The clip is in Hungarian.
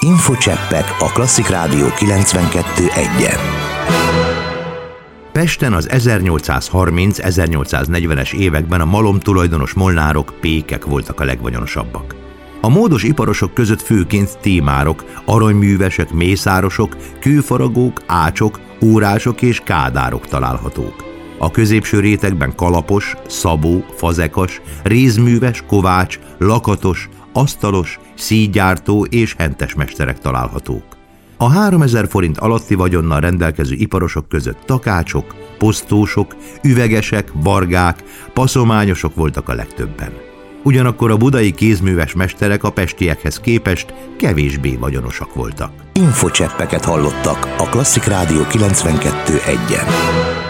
Infocseppek a Klasszik Rádió 92.1-en. Pesten az 1830-1840-es években a malomtulajdonos molnárok, pékek voltak a legvagyonosabbak. A módos iparosok között főként témárok, aranyművesek, mészárosok, kőfaragók, ácsok, órások és kádárok találhatók. A középső rétegben kalapos, szabó, fazekas, rézműves, kovács, lakatos, asztalos, szígyártó és hentes mesterek találhatók. A 3000 forint alatti vagyonnal rendelkező iparosok között takácsok, posztósok, üvegesek, vargák, passzományosok voltak a legtöbben. Ugyanakkor a budai kézműves mesterek a pestiekhez képest kevésbé vagyonosak voltak. Infocseppeket hallottak a Klasszik Rádió 92.1-en.